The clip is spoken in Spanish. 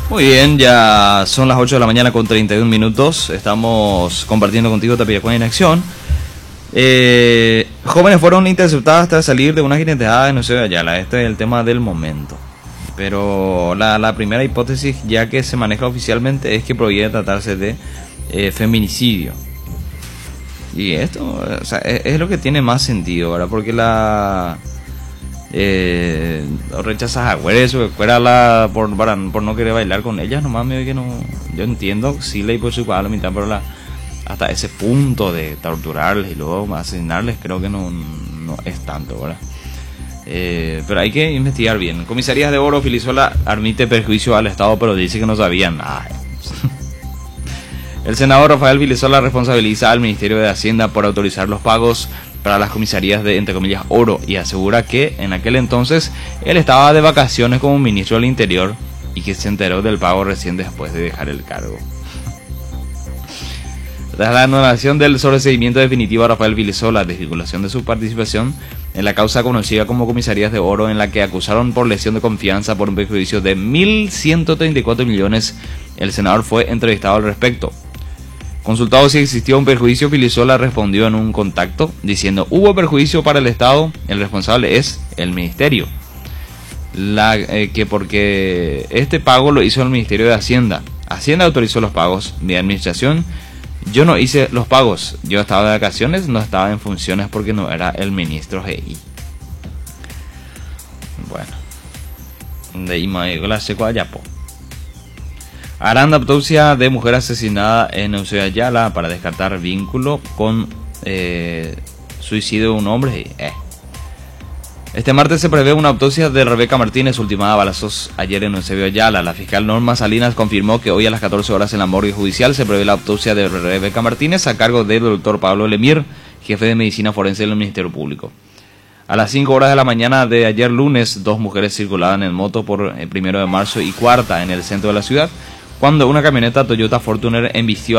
Muy bien, ya son las 8 de la mañana con 31 minutos. Estamos compartiendo contigo Tapiacuá en acción. Jóvenes fueron interceptadas tras salir de una jineteada en Eusebio Ayala. Este es el tema del momento. Pero la primera hipótesis, ya que se maneja oficialmente, es que podría tratarse de feminicidio. Y esto, o sea, es lo que tiene más sentido, ¿verdad? Porque rechazas a Güereso, que fuera por no querer bailar con ella, nomás medio que no. Yo entiendo, sí leí por su padre la mitad, pero hasta ese punto de torturarles y luego asesinarles, creo que no es tanto, ¿verdad? Pero hay que investigar bien. Comisarías de Oro, Filisola admite perjuicio al Estado, pero dice que no sabían nada. El senador Rafael Filisola responsabiliza al Ministerio de Hacienda por autorizar los pagos para las comisarías de, entre comillas, Oro, y asegura que en aquel entonces él estaba de vacaciones como ministro del Interior y que se enteró del pago recién después de dejar el cargo. Tras la anulación del sobreseimiento definitivo a Rafael Filisola, desvinculación de su participación en la causa conocida como Comisarías de Oro, en la que acusaron por lesión de confianza por un perjuicio de 1.134 millones, el senador fue entrevistado al respecto. Consultado si existió un perjuicio, Filisola respondió en un contacto diciendo: hubo perjuicio para el Estado, el responsable es el Ministerio. Que porque este pago lo hizo el Ministerio de Hacienda. Hacienda autorizó los pagos. Mi administración, yo no hice los pagos. Yo estaba de vacaciones, no estaba en funciones porque no era el ministro GI. Bueno, de Imagola Seco Ayapo. Harán autopsia de mujer asesinada en Eusebio Ayala para descartar vínculo con suicidio de un hombre. Este martes se prevé una autopsia de Rebeca Martínez, ultimada a balazos ayer en Eusebio Ayala. La fiscal Norma Salinas confirmó que hoy a las 14 horas en la morgue judicial se prevé la autopsia de Rebeca Martínez a cargo del doctor Pablo Lemir, jefe de medicina forense del Ministerio Público. A las 5 horas de la mañana de ayer lunes, dos mujeres circulaban en moto por 1 de marzo y Cuarta en el centro de la ciudad, cuando una camioneta Toyota Fortuner embistió